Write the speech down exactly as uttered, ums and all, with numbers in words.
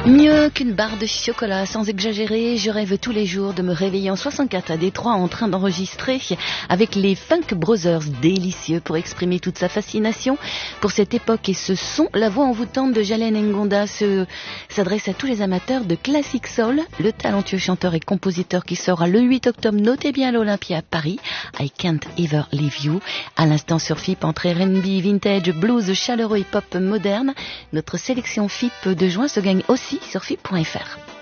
Mieux qu'une barre de chocolat, sans exagérer, je rêve tous les jours de me réveiller en soixante-quatre à Détroit en train d'enregistrer avec les Funk Brothers, délicieux pour exprimer toute sa fascination pour cette époque et ce son. La voix envoûtante de Jalen Ngonda se, s'adresse à tous les amateurs de classic soul. Le talentueux chanteur et compositeur qui sera le huit octobre, notez bien à l'Olympia à Paris, I Can't Ever Leave You. À l'instant sur F I P, entre R and B, vintage, blues, chaleureux et pop moderne, notre sélection F I P de juin se gagne aussi sur F I P point F R.